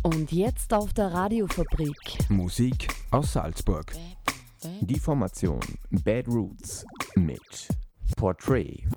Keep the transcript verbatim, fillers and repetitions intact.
Und jetzt auf der Radiofabrik. Musik aus Salzburg. Die Formation Bad Roots mit Portrait